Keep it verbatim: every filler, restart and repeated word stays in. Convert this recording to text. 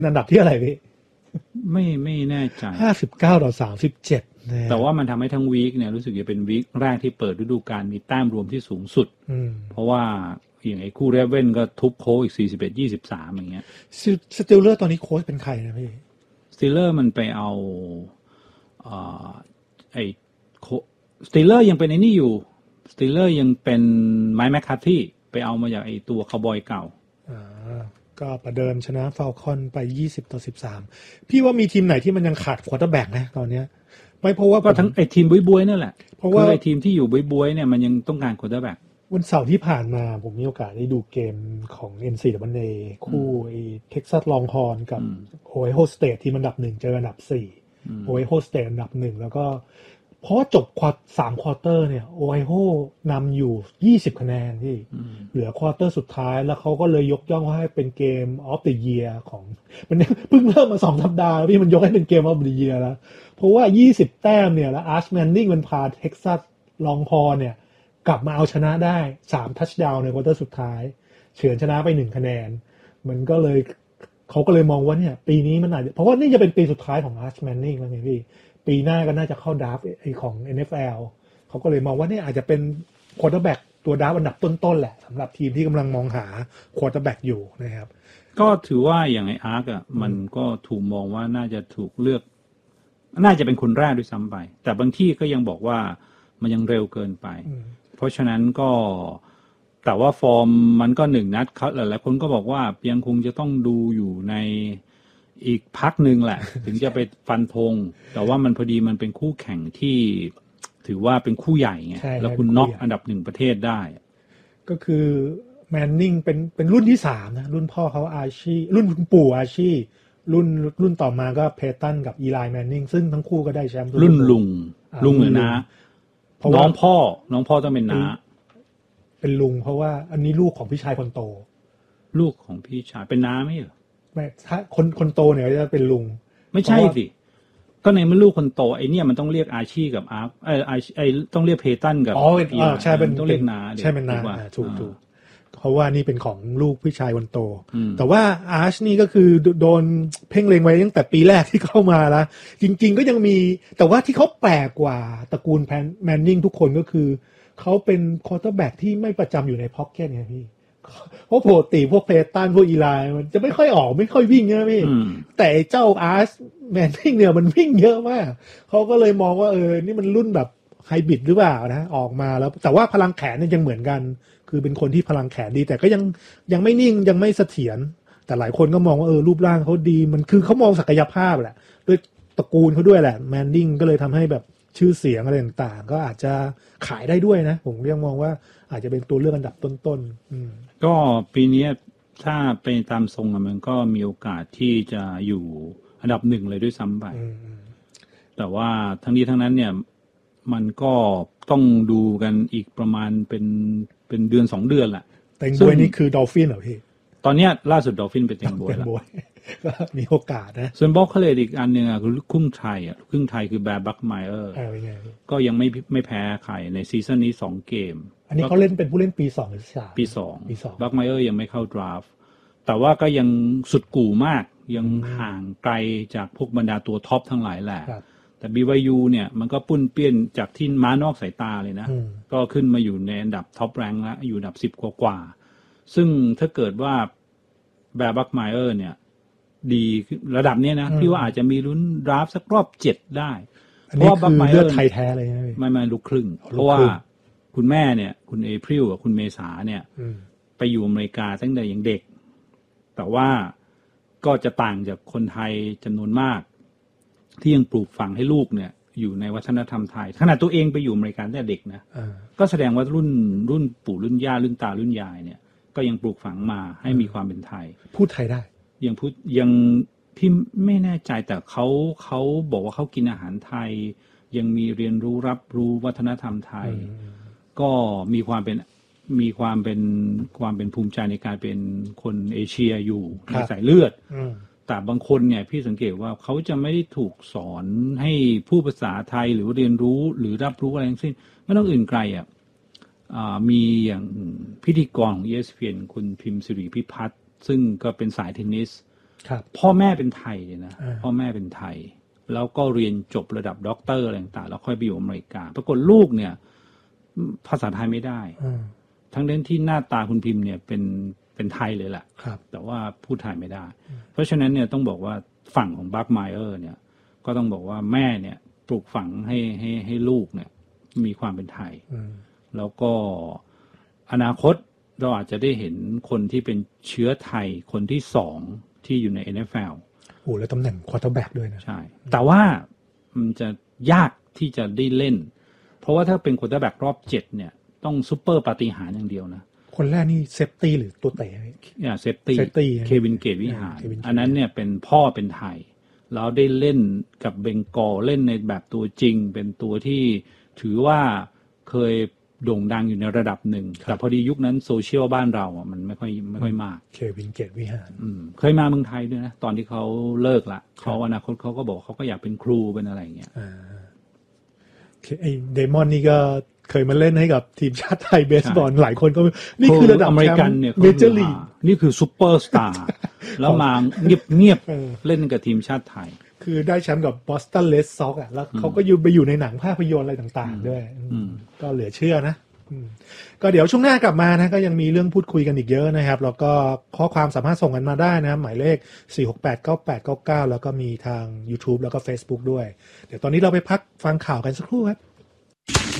อันดับที่อะไรพี่ไม่ไม่แน่ใจห้าสิบเก้าต่อสามสิบเจ็ดแต่ว่ามันทำให้ทั้งวีคเนี่ยรู้สึกจะเป็นวีคแรกที่เปิดฤดูกาลมีแต้มรวมที่สูงสุดเพราะว่าอย่างไอ้คู่เรเว่นก็ทุบโค้ชอีกสี่สิบเอ็ด ยี่สิบสามอย่างเงี้ยสตีลเลอร์ตอนนี้โค้ชเป็นใครนะพี่สตีลเลอร์มันไปเอาเอ่อไอ้สตีลเลอร์ยังเป็นไอ้นี่อยู่สตีลเลอร์ยังเป็นไมค์แมคคาร์ธีไปเอามาจากไอ้ตัวคาวบอยเก่าอ่าก็ประเดิมชนะฟาลคอนไปยี่สิบต่อสิบสามพี่ว่ามีทีมไหนที่มันยังขาดควอเตอร์แบ็กนะตอนเนี้ยไม่เพราะว่าก็ทั้งไอ้ทีมบุยๆนั่นแหละเพราะว่าไอ้ทีมที่อยู่บุยๆเนี่ยมันยังต้องการควอเตอร์แบ็กวันเสาร์ที่ผ่านมาผมมีโอกาสได้ดูเกมของ เอ็น ซี ดับเบิล เอ คู่ไอ้เท็กซัสลองฮอร์นกับโอไฮโอสเตททีมอันดับหนึ่งเจออันดับสี่โอไฮโอสเตทอันดับหนึ่งแล้วก็เพราะจบควอเตอร์สามควอเตอร์เนี่ยโอไฮโอนำอยู่ยี่สิบคะแนนที่เหลือควอเตอร์สุดท้ายแล้วเขาก็เลยยกย่องให้เป็นเกมออฟเดอะเยียร์ของมันเพิ่งเริ่มมาสองสัปดาห์แล้วพี่มันยกให้เป็นเกมออฟเดอะเยียร์แล้วเพราะว่ายี่สิบแต้มเนี่ยแล้วอาร์ชแมนนิงมันพาเท็กซัสลองฮอร์นเนี่ยกลับมาเอาชนะได้สามทัชดาวน์ในควอเตอร์สุดท้ายเฉือนชนะไปหนึ่งคะแนนมันก็เลยเขาก็เลยมองว่าเนี่ยปีนี้มันอาจจะเพราะว่านี่จะเป็นปีสุดท้ายของอาร์ชแมนนิงแล้วไงพี่ปีหน้าก็น่าจะเข้าดราฟต์ไอของ เอ็น เอฟ แอล เขาก็เลยมองว่าเนี่ยอาจจะเป็นควอเตอร์แบ็กตัวดราฟต์อันดับต้นๆแหละสำหรับทีมที่กำลังมองหาควอเตอร์แบ็กอยู่นะครับก็ถือว่าอย่างไออาร์คอ่ะมันก็ถูกมองว่าน่าจะถูกเลือกน่าจะเป็นคนแรกด้วยซ้ำไปแต่บางที่ก็ยังบอกว่ามันยังเร็วเกินไปเพราะฉะนั้นก็แต่ว่าฟอร์มมันก็หนึ่งนัดหลายๆคนก็บอกว่ายังคงจะต้องดูอยู่ในอีกพักหนึ่งแหละ ถึงจะไปฟันธงแต่ว่ามันพอดีมันเป็นคู่แข่งที่ถือว่าเป็นคู่ใหญ่ไงแล้วคุณน็อกอันดับหนึ่งประเทศได้ก็คือแมนนิงเป็นเป็นรุ่นที่สามนะรุ่นพ่อเขาอาชีรุ่นคุณปู่อาชีรุ่นรุ่นต่อมาก็เพตันกับอีไลแมนนิงซึ่งทั้งคู่ก็ได้แชมป์รุ่นลุงลุงหรือน้าน้องพ่อน้องพ่อต้องเป็นน้าเป็นลุงเพราะว่าอันนี้ลูกของพี่ชายคนโตลูกของพี่ชายเป็นน้าไม่เหรอไม่ถ้าคนคนโตเนี่ยจะเป็นลุงไม่ใช่สิก็ในมันลูกคนโตไอเนี่ยมันต้องเรียกอาชีกับอาร์ไอไอไอต้องเรียกเพตันกับอ๋อใช่เป็นต้องเรียกน้าใช่เป็นน้าถูกถูกเพราะว่านี่เป็นของลูกพี่ชายคนโตแต่ว่าอาร์ชนี่ก็คือโดนเพ่งเล็งไว้ตั้งแต่ปีแรกที่เข้ามาแล้วจริงๆก็ยังมีแต่ว่าที่เขาแปลกกว่าตระกูลแมนนิงทุกคนก็คือเขาเป็นควอเตอร์แบ็กที่ไม่ประจำอยู่ในพ็อกเก็ตไงพี่เพราะปกติพวกเพตันพวกอีไลมันจะไม่ค่อยออกไม่ค่อยวิ่งนะพี่แต่เจ้าอาร์ชแมนนิงเนี่ยมันวิ่งเยอะมากเขาก็เลยมองว่าเออนี่มันรุ่นแบบไฮบริดหรือเปล่านะออกมาแล้วแต่ว่าพลังแขนเนี่ยยังเหมือนกันคือเป็นคนที่พลังแขนดีแต่ก็ยังยังไม่นิ่งยังไม่เสถียรแต่หลายคนก็มองว่าเออรูปร่างเขาดีมันคือเขามองศักยภาพแหละด้วยตระกูลเขาด้วยแหละแมนนิงก็เลยทำให้แบบชื่อเสียงอะไรต่างๆก็อาจจะขายได้ด้วยนะผมยังมองว่าอาจจะเป็นตัวเลือกอันดับต้นๆก็ปีนี้ถ้าเป็นตามทรงมันก็มีโอกาสที่จะอยู่อันดับหนึ่งเลยด้วยซ้ำไปแต่ว่าทั้งนี้ทั้งนั้นเนี่ยมันก็ต้องดูกันอีกประมาณเป็นเป็นเดือนสองเดือนแหละแต่งบวยนี่คือดอลฟินเหรอพี่ตอนนี้ล่าสุดดอลฟินเป็นเต็งบวยแล้วก็มีโอกาสนะส่วนบล็อกเคลดอีกอันหนึ่งอ่ะคือครึ่งไทยอ่ะครึ่งไทยคือแบร์บัคไมเออร์ก็ยังไม่ไม่แพ้ใครในซีซั่นนี้สองเกมอันนี้เขาเล่นเป็นผู้เล่นปีสองหรือสามปีสองบัคไมเออร์ยังไม่เข้าดราฟต์แต่ว่าก็ยังสุดกู่มากยังห่างไกลจากพวกบรรดาตัวท็อปทั้งหลายแหละแต่ บี วาย ยู เนี่ยมันก็ปุ้นเปี้ยนจากที่ม้านอกสายตาเลยนะก็ขึ้นมาอยู่ในอันดับท็อปแรงแล้วอยู่อันดับสิบกว่าๆซึ่งถ้าเกิดว่าแบร์บัคไมเออร์เนี่ยดีระดับเนี้ยนะพี่ว่าอาจจะมีลุ้นดราฟต์สักรอบเจ็ดได้เพราะว่าบัคไมเออร์ไทยแท้เลยนะไม่ไม่ลูกครึ่งเพราะว่าคุณแม่เนี่ยคุณเอพริลกับคุณเมษาเนี่ยไปอยู่อเมริกาตั้งแต่ยังเด็กแต่ว่าก็จะต่างจากคนไทยจำนวนมากที่ยังปลูกฝังให้ลูกเนี่ยอยู่ในวัฒนธรรมไทยขณะตัวเองไปอยู่อเมริกาตั้งแต่เด็กนะก็แสดงว่ารุ่นรุ่นปู่รุ่นย่ารุ่นตารุ่นยายเนี่ยก็ยังปลูกฝังมาให้มีความเป็นไทยพูดไทยได้ยังพูดยังพี่ไม่แน่ใจแต่เขาเขาบอกว่าเขากินอาหารไทยยังมีเรียนรู้รับรู้วัฒนธรรมไทยก็มีความเป็นมีความเป็นความเป็นภูมิใจในการเป็นคนเอเชียอยู่ในสายเลือดแต่บางคนเนี่ยพี่สังเกตว่าเขาจะไม่ได้ถูกสอนให้พูดภาษาไทยหรือเรียนรู้หรือรับรู้อะไรทั้งสิ้นไม่ต้องอื่นไกลอ่ะมีอย่างพิธีกรของ อี เอส พี เอ็น คุณพิมพ์สิริพิพัฒน์ซึ่งก็เป็นสายเทนนิสพ่อแม่เป็นไทยเลยนะพ่อแม่เป็นไทยแล้วก็เรียนจบระดับด็อกเตอร์อะไรต่างๆแล้วค่อยไปอยู่อเมริกาปรากฏลูกเนี่ยภาษาไทยไม่ได้ทั้งเรื่องที่หน้าตาคุณพิมพ์เนี่ยเป็นเป็นไทยเลยแหละแต่ว่าพูดไทยไม่ได้เพราะฉะนั้นเนี่ยต้องบอกว่าฝั่งของบัคไมเออร์เนี่ยก็ต้องบอกว่าแม่เนี่ยปลูกฝังให้ให้ให้ลูกเนี่ยมีความเป็นไทยแล้วก็อนาคตเราอาจจะได้เห็นคนที่เป็นเชื้อไทยคนที่สองที่อยู่ใน เอ็น เอฟ แอลโอ้แล้วตำแหน่งควอเตอร์แบ็กด้วยนะใช่แต่ว่ามันจะยากที่จะได้เล่นเพราะว่าถ้าเป็นควอเตอร์แบ็กรอบเจ็ดเนี่ยต้องซุปเปอร์ปาฏิหาริย์อย่างเดียวนะคนแรกนี่เซฟตี้หรือตัวเตะเนี่ยเซฟตี้เควินเกตวิหารอันนั้นเนี่ยเป็นพ่อเป็นไทยแล้วได้เล่นกับเบงกอลเล่นในแบบตัวจริงเป็นตัวที่ถือว่าเคยโด่งดังอยู่ในระดับหนึ่งแต่พอดียุคนั้นโซเชียลบ้านเราอ่ะมันไม่ค่อยไม่ค่อยมากเควินเกตวิหารเคยมาเมืองไทยด้วยนะตอนที่เขาเลิกละเขาอนาคตเขาก็บอกเขาก็อยากเป็นครูเป็นอะไรอย่างเงี้ยไอเดมอนนี่ก็เคยมาเล่นให้กับทีมชาติไทยเบสบอลหลายคนก็นี่คือระดับอเมริกันเนี่ยเมเจอร์ลีกนี่คือซูเปอร์สตาร์แล้วมาเงียบเงียบเล่นกับทีมชาติไทยคือได้แชมป์กับบอสตันเรดซ็อกซ์อ่ะแล้วเขาก็อยู่ไปอยู่ในหนังภาพยนตร์อะไรต่างๆด้วยก็เหลือเชื่อนะก็เดี๋ยวช่วงหน้ากลับมานะก็ยังมีเรื่องพูดคุยกันอีกเยอะนะครับแล้วก็ข้อความสามารถส่งกันมาได้นะหมายเลขสี่ หก แปด เก้า แปด เก้า เก้าแล้วก็มีทาง YouTube แล้วก็ Facebook ด้วยเดี๋ยวตอนนี้เราไปพักฟังข่าวกันสักครู่ครับ